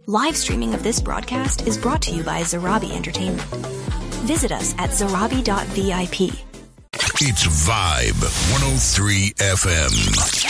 Live streaming of this broadcast is brought to you by Zarabi Entertainment. Visit us at zarabi.vip. It's Vibe 103 FM.